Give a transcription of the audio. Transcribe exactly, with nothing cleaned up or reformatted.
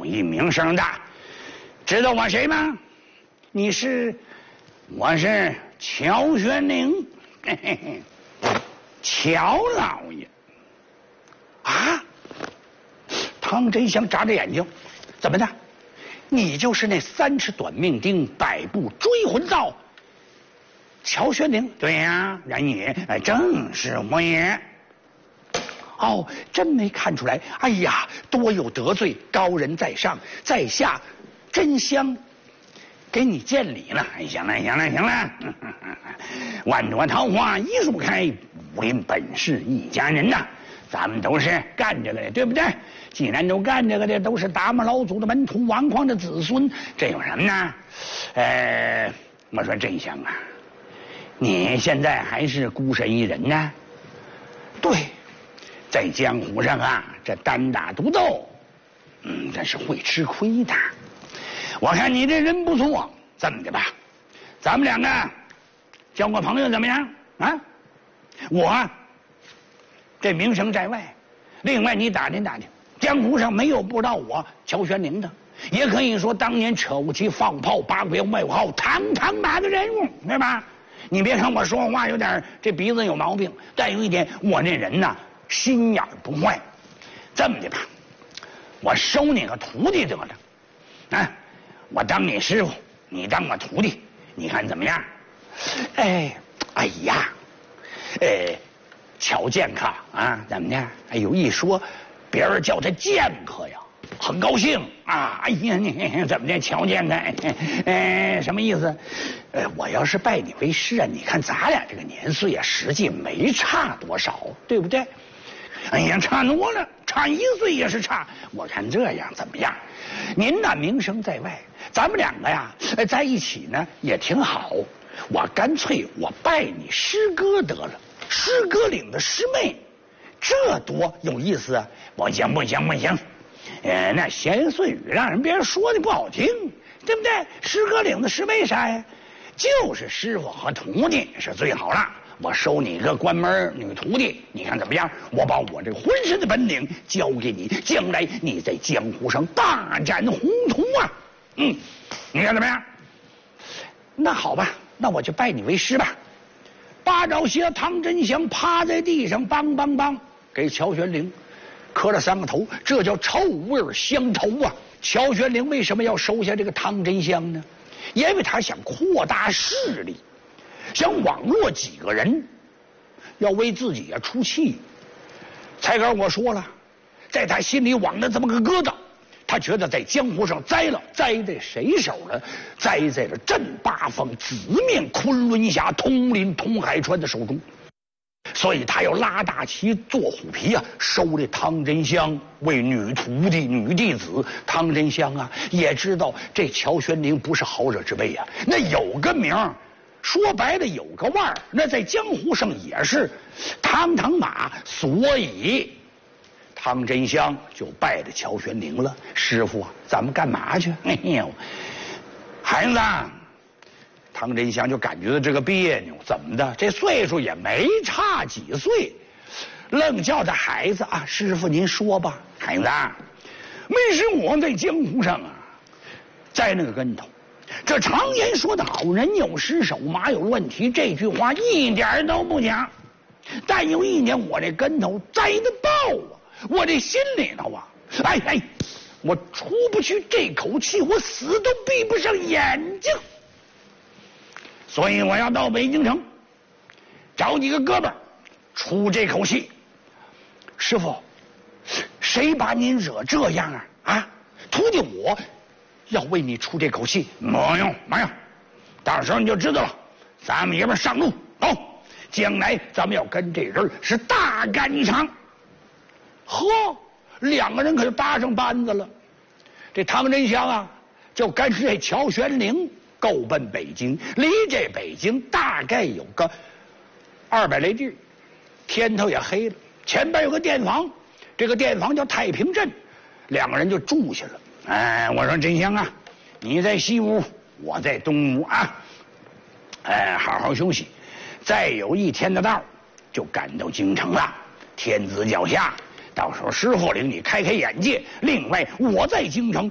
一名声的，知道我谁吗？你是，我是乔玄龄，嘿嘿嘿，乔老爷。啊！汤真香眨着眼睛，怎么的？你就是那三尺短命钉，百步追魂刀，乔玄龄？对呀，然也，正是我也。哦，真没看出来。哎呀，多有得罪，高人在上，在下真香，给你见礼了。哎，行了，行了，行了。万朵桃花一树开，武林本是一家人呐。咱们都是干这个的，对不对？既然都干这个的，都是达摩老祖的门徒，王匡的子孙，这有什么呢？呃，我说真香啊，你现在还是孤身一人呢？对，在江湖上啊，这单打独斗，嗯，真是会吃亏的。我看你这人不错，这么的吧，咱们两个交个朋友怎么样啊？我这名声在外，另外你打听打听，江湖上没有不知道我乔玄龄的，也可以说当年扯武器放炮八彪外号堂堂马的人物，对吧？你别看我说话有点这鼻子有毛病，但有一点，我这人呐心眼不坏。这么的吧，我收你个徒弟得了，啊，我当你师傅，你当我徒弟，你看怎么样？哎，哎呀，哎。乔剑客啊，怎么的？哎呦，一说，别人叫他剑客呀，很高兴啊。哎呀，你怎么的，乔剑客？哎，什么意思？呃，我要是拜你为师啊，你看咱俩这个年岁啊，实际没差多少，对不对？哎呀，差多了，差一岁也是差。我看这样怎么样？您那名声在外，咱们两个呀，在一起呢也挺好。我干脆我拜你师哥得了。师哥领的师妹，这多有意思啊！不行不行不行，呃，那闲言碎语让人别人说的不好听，对不对？师哥领的师妹啥呀？就是师傅和徒弟是最好了。我收你个关门女徒弟，你看怎么样？我把我这浑身的本领交给你，将来你在江湖上大展宏图啊！嗯，你看怎么样？那好吧，那我就拜你为师吧。八爪鞋汤真香趴在地上，梆梆梆，给乔玄龄磕了三个头，这叫臭味相投啊！乔玄龄为什么要收下这个汤真香呢？因为他想扩大势力，想网络几个人，要为自己啊出气。才刚我说了，在他心里网的这么个疙瘩，他觉得在江湖上栽了，栽在谁手呢？栽在了镇八方紫面昆仑侠通林通海川的手中。所以他要拉大旗做虎皮啊，收这汤真香为女徒弟、女弟子。汤真香啊，也知道这乔玄龄不是好惹之辈啊，那有个名儿，说白了有个腕儿，那在江湖上也是堂堂马，所以汤真香就拜着乔玄龄了。师傅啊，咱们干嘛去？哎呦，孩子，汤真香就感觉到这个别扭，怎么的？这岁数也没差几岁，愣叫他孩子啊！师傅您说吧，孩子，没师我在江湖上啊，栽那个跟头。这常言说得好，人有失手，马有乱蹄，这句话一点都不假。但有一年我这跟头栽得爆啊，我这心里头啊，哎哎，我出不去这口气，我死都闭不上眼睛。所以我要到北京城找几个哥们儿出这口气。师傅，谁把您惹这样啊？啊，徒弟我要为你出这口气。不用不用，到时候你就知道了。咱们爷们上路走，将来咱们要跟这人是大干一场。呵，两个人可就搭上班子了。这汤真香啊，就跟着这乔玄龄够奔北京，离这北京大概有个二百来地。天头也黑了，前边有个店房，这个店房叫太平镇，两个人就住下了。哎，我说真香啊，你在西屋，我在东屋啊，哎，好好休息。再有一天的道，就赶到京城了。天子脚下，到时候师傅领你开开眼界。另外，我在京城